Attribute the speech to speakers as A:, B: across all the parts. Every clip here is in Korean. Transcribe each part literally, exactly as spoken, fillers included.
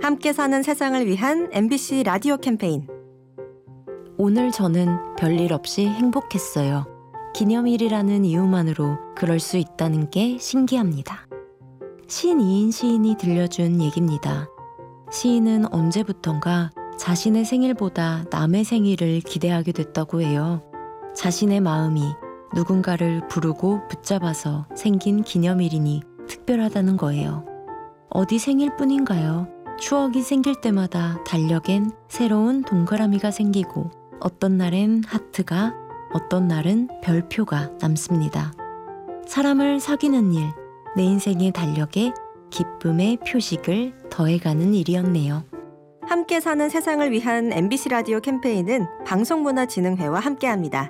A: 함께 사는 세상을 위한 엠비씨 라디오 캠페인.
B: 오늘 저는 별일 없이 행복했어요. 기념일이라는 이유만으로 그럴 수 있다는 게 신기합니다. 신이인 시인이 들려준 얘기입니다. 시인은 언제부턴가 자신의 생일보다 남의 생일을 기대하게 됐다고 해요. 자신의 마음이 누군가를 부르고 붙잡아서 생긴 기념일이니 특별하다는 거예요. 어디 생일뿐인가요? 추억이 생길 때마다 달력엔 새로운 동그라미가 생기고 어떤 날엔 하트가, 어떤 날은 별표가 남습니다. 사람을 사귀는 일, 내 인생의 달력에 기쁨의 표식을 더해가는 일이었네요.
A: 함께 사는 세상을 위한 엠비씨 라디오 캠페인은 방송문화진흥회와 함께합니다.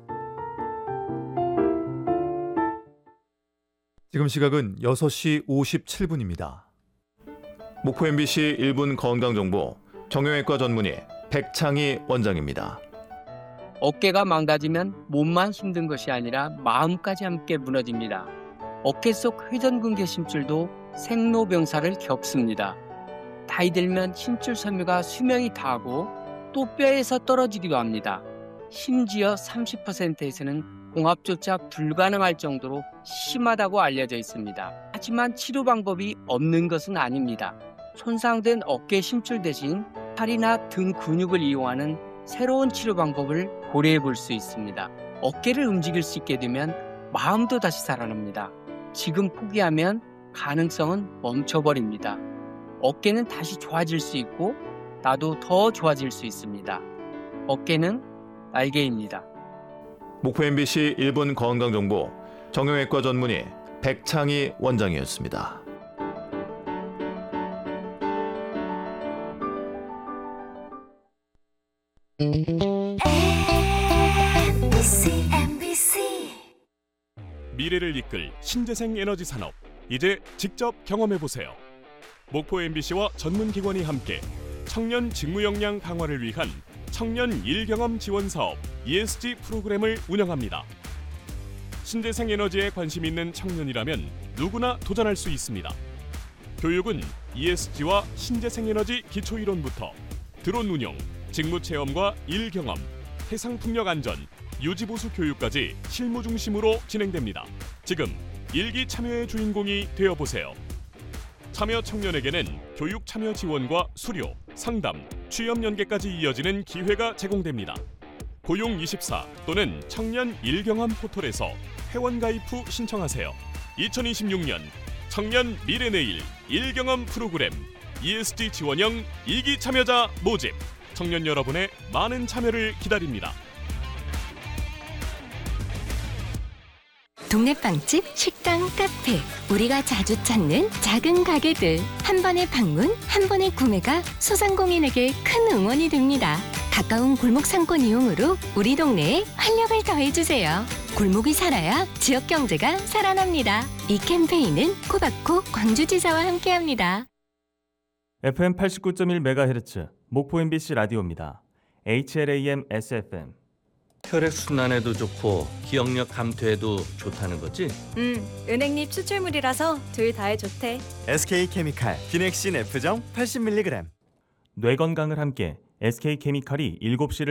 C: 지금 시각은 여섯 시 오십칠 분입니다. 목포 엠비씨 일 분 건강정보 정형외과 전문의 백창희 원장입니다.
D: 어깨가 망가지면 몸만 힘든 것이 아니라 마음까지 함께 무너집니다. 어깨 속 회전근개 심줄도 생로병사를 겪습니다. 나이 들면 심줄 섬유가 수명이 다하고 또 뼈에서 떨어지기도 합니다. 심지어 삼십 퍼센트에서는 공합조차 불가능할 정도로 심하다고 알려져 있습니다. 하지만 치료 방법이 없는 것은 아닙니다. 손상된 어깨 심줄 대신 팔이나 등 근육을 이용하는 새로운 치료 방법을 고려해 볼 수 있습니다. 어깨를 움직일 수 있게 되면 마음도 다시 살아납니다. 지금 포기하면 가능성은 멈춰버립니다. 어깨는 다시 좋아질 수 있고 나도 더 좋아질 수 있습니다. 어깨는 날개입니다.
C: 목포 엠비씨 일 분 건강정보 정형외과 전문의 백창희 원장이었습니다.
E: 엠비씨, 엠비씨.
F: 미래를 이끌 신재생 에너지 산업, 이제 직접 경험해보세요. 목포 엠비씨와 전문기관이 함께 청년 직무 역량 강화를 위한 청년 일경험 지원 사업 이에스지 프로그램을 운영합니다. 신재생 에너지에 관심 있는 청년이라면 누구나 도전할 수 있습니다. 교육은 이에스지와 신재생 에너지 기초이론부터 드론 운용, 직무 체험과 일 경험, 해상 풍력 안전, 유지 보수 교육까지 실무 중심으로 진행됩니다. 지금 일기 참여의 주인공이 되어보세요. 참여 청년에게는 교육 참여 지원과 수료, 상담, 취업 연계까지 이어지는 기회가 제공됩니다. 고용이십사 또는 청년 일경험 포털에서 회원 가입 후 신청하세요. 이천이십육 년 청년 미래내일 일경험 프로그램 이에스지 지원형 이 기 참여자 모집. 청년 여러분의 많은 참여를 기다립니다.
G: 동네 빵집, 식당, 카페, 우리가 자주 찾는 작은 가게들. 한 번의 방문, 한 번의 구매가 소상공인에게 큰 응원이 됩니다. 가까운 골목 상권 이용으로 우리 동네에 활력을 더해주세요. 골목이 살아야 지역 경제가 살아납니다. 이 캠페인은 코바코 광주지사와 함께합니다.
H: 에프엠 팔십구 점 일 메가헤르츠 목포 엠비씨 라디오입니다. 에이치엘에이엠 에스에프엠.
I: 혈액순환에도 좋고 기억력 감퇴에도 좋다는 거지?
J: 음, 은행잎 추출물이라서 둘 다에 좋대.
K: 에스케이케미칼 비넥신 F정 팔십 밀리그램.
H: 뇌 건강을 함께 에스케이케미칼이 일곱 시를